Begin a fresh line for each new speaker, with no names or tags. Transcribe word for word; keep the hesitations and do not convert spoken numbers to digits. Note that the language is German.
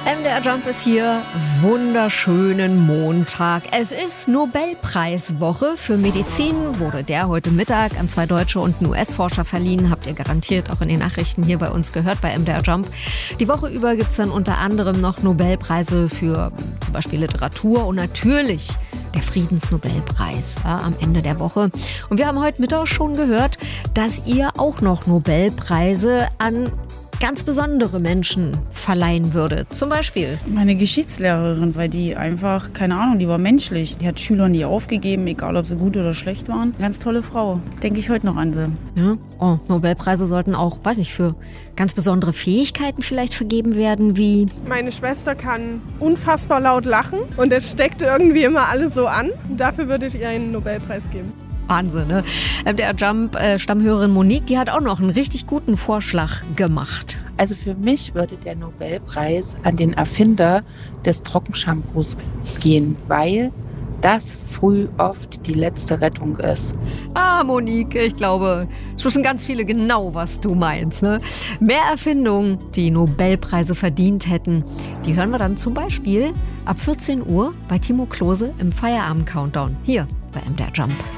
M D R Jump ist hier. Wunderschönen Montag. Es ist Nobelpreiswoche für Medizin. Wurde der heute Mittag an zwei deutsche und einen U S-Forscher verliehen. Habt ihr garantiert auch in den Nachrichten hier bei uns gehört bei M D R Jump. Die Woche über gibt es dann unter anderem noch Nobelpreise für zum Beispiel Literatur und natürlich der Friedensnobelpreis ja, am Ende der Woche. Und wir haben heute Mittag schon gehört, dass ihr auch noch Nobelpreise an ganz besondere Menschen verleihen würde. Zum Beispiel
meine Geschichtslehrerin, weil die einfach, keine Ahnung, die war menschlich. Die hat Schülern nie aufgegeben, egal ob sie gut oder schlecht waren. Ganz tolle Frau. Denke ich heute noch an sie.
Ja. Oh, Nobelpreise sollten auch, weiß nicht, für ganz besondere Fähigkeiten vielleicht vergeben werden, wie...
Meine Schwester kann unfassbar laut lachen und das steckt irgendwie immer alle so an. Dafür würde ich ihr einen Nobelpreis geben.
Wahnsinn, ne? Der Jump-Stammhörerin Monique, die hat auch noch einen richtig guten Vorschlag gemacht.
Also für mich würde der Nobelpreis an den Erfinder des Trockenshampoos gehen, weil das früh oft die letzte Rettung ist.
Ah, Monique, ich glaube, es wissen ganz viele genau, was du meinst. Ne? Mehr Erfindungen, die Nobelpreise verdient hätten, die hören wir dann zum Beispiel ab vierzehn Uhr bei Timo Klose im Feierabend-Countdown hier bei M D R Jump.